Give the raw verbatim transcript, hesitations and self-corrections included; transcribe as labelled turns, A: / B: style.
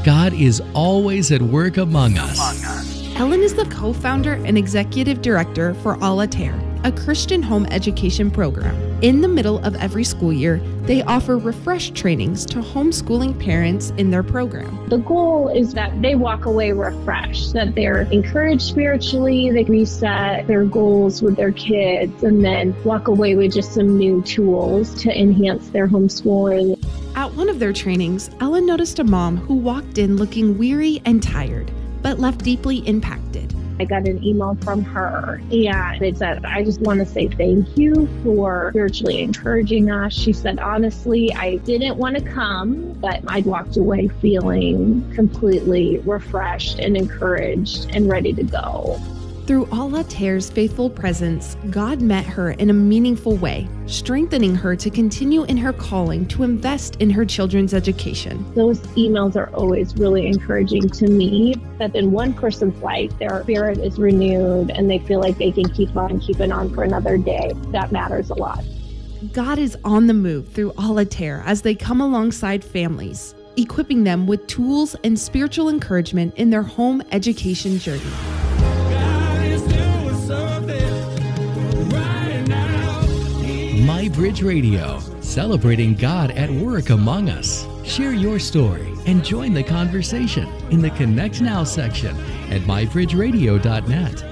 A: God is always at work among us.
B: Ellen is the co-founder and executive director for Alater, a Christian home education program. In the middle of every school year, they offer refresh trainings to homeschooling parents in their program.
C: The goal is that they walk away refreshed, that they're encouraged spiritually, they reset their goals with their kids, and then walk away with just some new tools to enhance their homeschooling.
B: At one of their trainings, Ellen noticed a mom who walked in looking weary and tired, but left deeply impacted.
C: I got an email from her, and it said, I just want to say thank you for spiritually encouraging us. She said, honestly, I didn't want to come, but I walked away feeling completely refreshed and encouraged and ready to go.
B: Through Alater's faithful presence, God met her in a meaningful way, strengthening her to continue in her calling to invest in her children's education.
C: Those emails are always really encouraging to me, that in one person's life, their spirit is renewed and they feel like they can keep on keeping on for another day. That matters a lot.
B: God is on the move through Alater as they come alongside families, equipping them with tools and spiritual encouragement in their home education journey.
A: My Bridge Radio, celebrating God at work among us. Share your story and join the conversation in the Connect Now section at my bridge radio dot net.